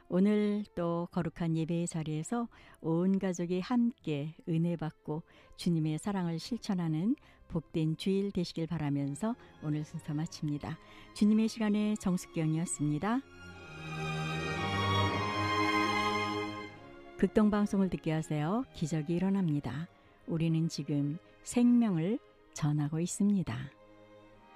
오늘 또 거룩한 예배의 자리에서 온 가족이 함께 은혜 받고 주님의 사랑을 실천하는 복된 주일 되시길 바라면서 오늘 순서 마칩니다. 주님의 시간에 정숙경이었습니다. 극동방송을 듣게 하세요. 기적이 일어납니다. 우리는 지금 생명을 전하고 있습니다.